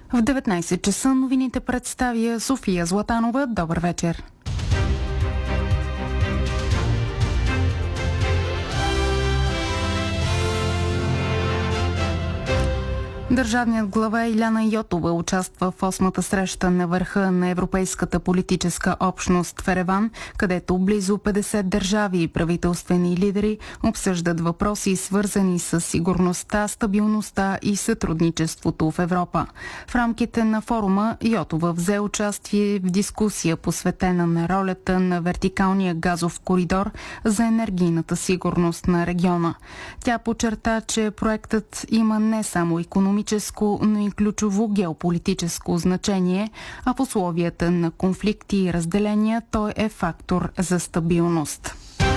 В 19 часа новините представя София Златанова. Добър вечер. Държавният глава Иляна Йотова участва в 8-та среща на върха на Европейската политическа общност в Ереван, където близо 50 държави и правителствени лидери обсъждат въпроси, свързани с сигурността, стабилността и сътрудничеството в Европа. В рамките на форума Йотова взе участие в дискусия, посветена на ролята на вертикалния газов коридор за енергийната сигурност на региона. Тя подчерта, че проектът има не само икономическо, но и ключово геополитическо значение, а в условията на конфликти и разделения той е фактор за стабилност.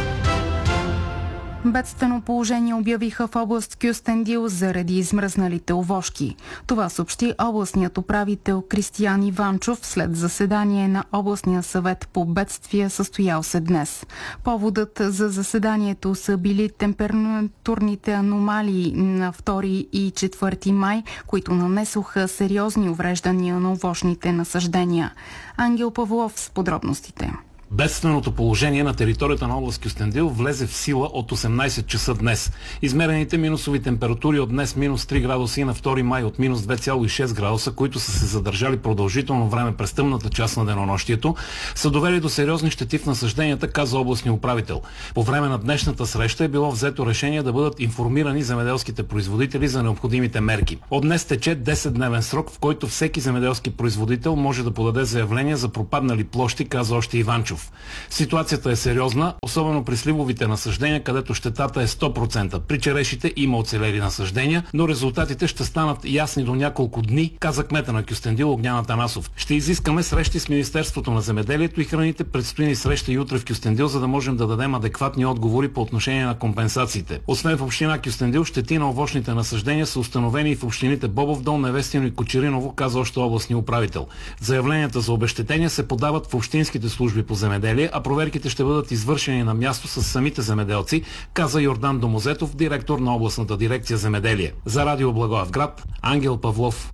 Бедствено положение обявиха в област Кюстендил заради измръзналите овошки. Това съобщи областният управител Кристиян Иванчов след заседание на областния съвет по бедствия, състоял се днес. Поводът за заседанието са били температурните аномалии на 2 и 4 май, които нанесоха сериозни увреждания на овощните насаждения. Ангел Павлов с подробностите. Бедственото положение на територията на област Кюстендил влезе в сила от 18 часа днес. Измерените минусови температури от днес минус 3 градуса и на 2 май от минус 2,6 градуса, които са се задържали продължително време през тъмната част на денонощието, са довели до сериозни щети в насажденията, каза областния управител. По време на днешната среща е било взето решение да бъдат информирани земеделските производители за необходимите мерки. От днес тече 10-дневен срок, в който всеки земеделски производител може да подаде заявление за пропаднали площи, каза още Иванчов. Ситуацията е сериозна, особено при сливовите насаждения, където щетата е 100%. При черешите има оцелели насаждения, но резултатите ще станат ясни до няколко дни, каза кмета на Кюстендил Огнян Атанасов. Ще изискаме срещи с Министерството на земеделието и храните, предстои ни среща и утре в Кюстендил, за да можем да дадем адекватни отговори по отношение на компенсациите. Освен в община Кюстендил, щети на овощните насаждения са установени и в общините Бобов дол, Невестино и Кочериново, каза още областния управител. Заявленията за обезщетения се подават в общинските служби по земеделие, а проверките ще бъдат извършени на място с самите земеделци, каза Йордан Домозетов, директор на областната дирекция земеделие. За Радио Благоевград, Ангел Павлов.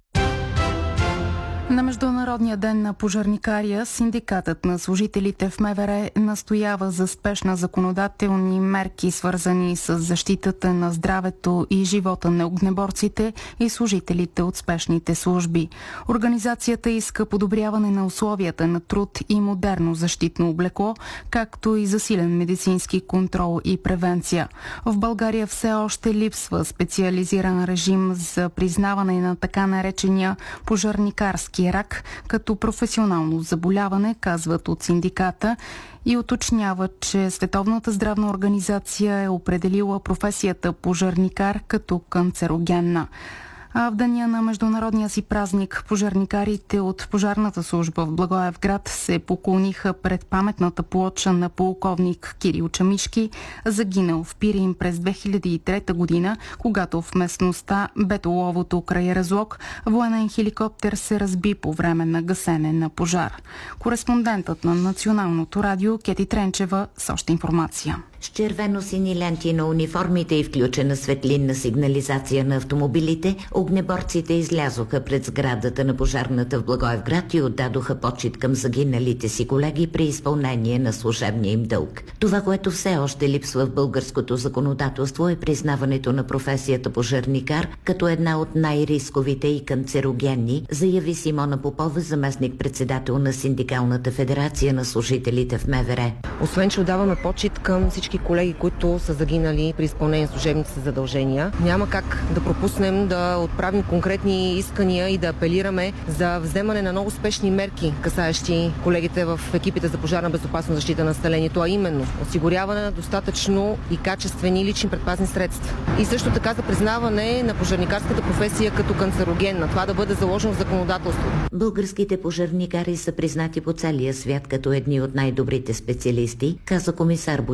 На Международния ден на пожарникария синдикатът на служителите в МВР настоява за спешна законодателни мерки, свързани с защитата на здравето и живота на огнеборците и служителите от спешните служби. Организацията иска подобряване на условията на труд и модерно защитно облекло, както и засилен медицински контрол и превенция. В България все още липсва специализиран режим за признаване на така наречения пожарникарски рак като професионално заболяване, казват от синдиката, и уточняват, че Световната здравна организация е определила професията пожарникар като канцерогенна. А в деня на международния си празник пожарникарите от пожарната служба в Благоевград се поклониха пред паметната плоча на полковник Кирил Чамишки, загинал в Пирин през 2003 година, когато в местността Бетоловото край Разлог военен хеликоптер се разби по време на гасене на пожар. Кореспондентът на Националното радио Кети Тренчева с още информация. С червено-сини ленти на униформите и включена светлинна сигнализация на автомобилите, огнеборците излязоха пред сградата на пожарната в Благоевград и отдадоха почит към загиналите си колеги при изпълнение на служебния им дълг. Това, което все още липсва в българското законодателство, е признаването на професията пожарникар като една от най-рисковите и канцерогенни, заяви Симона Попова, заместник-председател на Синдикалната федерация на служителите в МВР. Освен, че отдаваме почит към всички колеги, които са загинали при изпълнение на служебните си задължения, няма как да пропуснем да отправим конкретни искания и да апелираме за вземане на много спешни мерки, касаещи колегите в екипите за пожарна безопасна защита на населението, а именно осигуряване на достатъчно и качествени лични предпазни средства. И също така за признаване на пожарникарската професия като канцерогенна. Това да бъде заложено в законодателството. Българските пожарникари са признати по целия свят като едни от най-добрите специалисти, каза комисар Боян Кондуков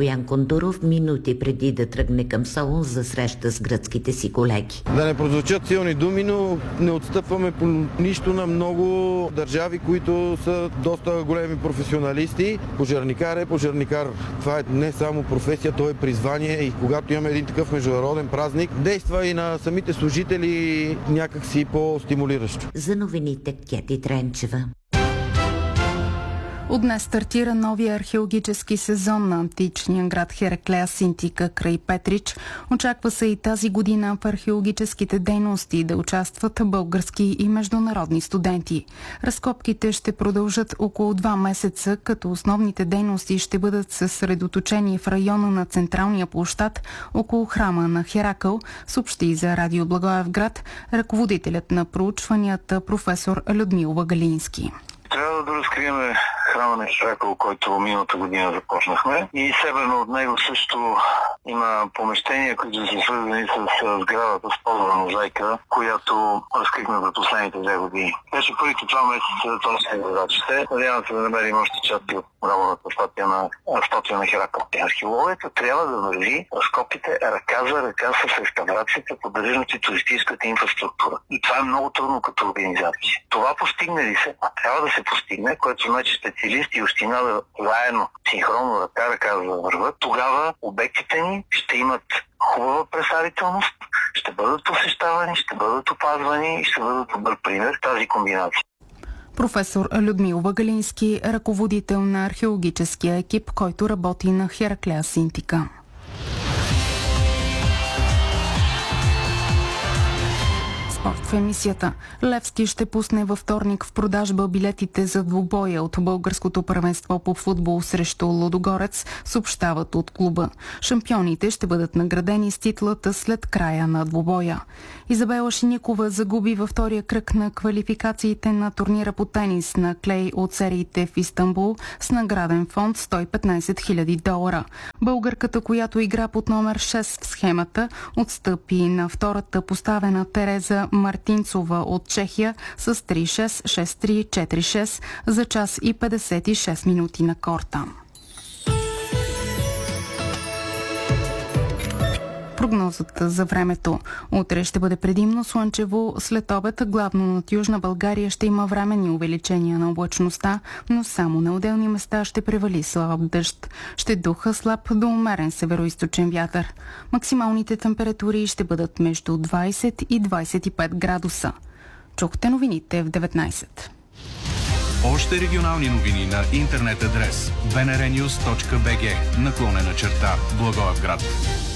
Тодоров минути преди да тръгне към Солун за среща с гръцките си колеги. Да не прозвучат силни думи, но не отстъпваме по нищо на много държави, които са доста големи професионалисти. Пожарникар е пожарникар. Това е не само професия, то е призвание и когато имаме един такъв международен празник, действа и на самите служители някакси по-стимулиращо. За новините Кети Тренчева. От днес стартира новия археологически сезон на античния град Хераклея Синтика край Петрич. Очаква се и тази година в археологическите дейности да участват български и международни студенти. Разкопките ще продължат около 2 месеца, като основните дейности ще бъдат съсредоточени в района на Централния площад около храма на Херакъл, съобщи за Радио Благоевград ръководителят на проучванията професор Людмил Вагалински. Трябва да разкрием храма на Херакъл, който миналата година започнахме. И северно от него също има помещения, които са свързани с сградата с ползова мозайка, която разкрихме за последните 2 години. Така че първите 2 месеца точно е задачите. Надявам се да намерим още части от работната статуя на Херакъл. Археологията трябва да върви разкопите ръка за ръка с реставрацията, поддържането и туристическата инфраструктура. И това е много трудно като организация. Това постигне ли се? А трябва да се постигне, което значи специалисти и община да заедно, синхронно, ръка да върват. Тогава обектите ни ще имат хубава представителност, ще бъдат посещавани, ще бъдат опазвани и ще бъдат добър пример тази комбинация. Професор Людмил Вагалински, ръководител на археологическия екип, който работи на Хераклея Синтика. В емисията Левски ще пусне във вторник в продажба билетите за двубоя от българското първенство по футбол срещу Лудогорец, съобщават от клуба. Шампионите ще бъдат наградени с титлата след края на двубоя. Изабела Шиникова загуби във втория кръг на квалификациите на турнира по тенис на клей от сериите в Истанбул с награден фонд $115 000. Българката, която игра под номер 6 в схемата, отстъпи на втората поставена Тереза Мартинцова от Чехия с 3-6, 6-3, 4-6 за час и 56 минути на корта. Прогнозата за времето. Утре ще бъде предимно слънчево, след обед главно над Южна България ще има временни увеличения на облачността, но само на отделни места ще превали слаб дъжд. Ще духа слаб до умерен североизточен вятър. Максималните температури ще бъдат между 20 и 25 градуса. Чухте новините в 19. Още регионални новини на интернет адрес bnrnews.bg /Благоевград.